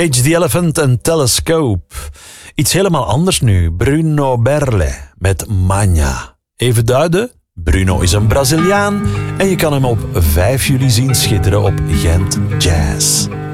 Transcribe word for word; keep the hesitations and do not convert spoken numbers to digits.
Cage the Elephant en Telescope. Iets helemaal anders nu. Bruno Berle met Magna. Even duiden. Bruno is een Braziliaan en je kan hem op vijf juli zien schitteren op Gent Jazz.